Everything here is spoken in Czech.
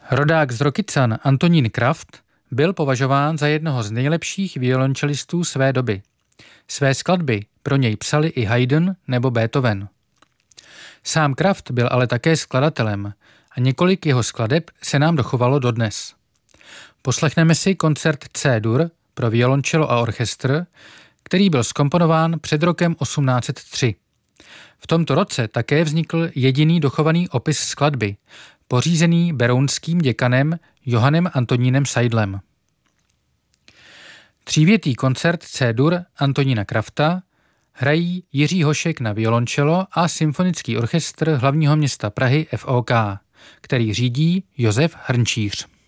Rodák z Rokycan Antonín Kraft byl považován za jednoho z nejlepších violončelistů své doby. Své skladby pro něj psali i Haydn nebo Beethoven. Sám Kraft byl ale také skladatelem a několik jeho skladeb se nám dochovalo dodnes. Poslechneme si koncert C-dur pro violončelo a orchestr, který byl zkomponován před rokem 1803. V tomto roce také vznikl jediný dochovaný opis skladby, pořízený berounským děkanem Johannem Antonínem Seidlem. Třívětý koncert C-dur Antonína Krafta hrají Jiří Hošek na violončelo a symfonický orchestr hlavního města Prahy FOK, který řídí Josef Hrnčíř.